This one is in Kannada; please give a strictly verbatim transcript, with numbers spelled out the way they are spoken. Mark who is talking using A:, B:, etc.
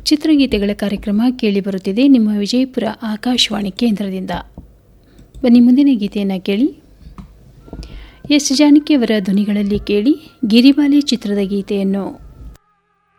A: ಚಿತ್ರಗೀತೆಗಳ ಕಾರ್ಯಕ್ರಮ ಕೇಳಿಬರುತ್ತಿದೆ ನಿಮ್ಮ ವಿಜಯಪುರ ಆಕಾಶವಾಣಿ ಕೇಂದ್ರದಿಂದ. ಬನ್ನಿ ಮುಂದಿನ ಗೀತೆಯನ್ನು ಕೇಳಿ. ಎಸ್ ಜಾನಕಿಯವರ ಧ್ವನಿಗಳಲ್ಲಿ ಕೇಳಿ ಗಿರಿಬಾಲೆ ಚಿತ್ರದ ಗೀತೆಯನ್ನು.